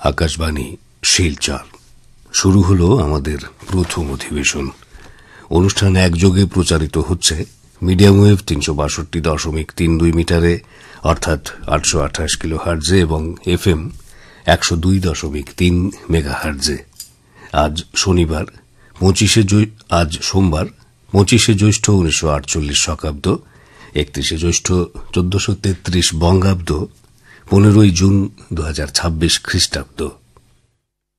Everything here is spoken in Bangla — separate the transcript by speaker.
Speaker 1: আকাশবাণী শিলচর। শুরু হলো আমাদের প্রথম অধিবেশন। অনুষ্ঠান একযোগে প্রচারিত হচ্ছে মিডিয়াম ওয়েভ 362.32 মিটারে অর্থাৎ 828 কিলোহার্টজে এবং এফএম 102.3 মেগাহার্টজে। আজ সোমবার 25শে জ্যৈষ্ঠ 1948 শকাব্দ, 31শে জ্যৈষ্ঠ 1433 বঙ্গাব্দ, 15ই জুন 2026 খ্রিস্টাব্দ।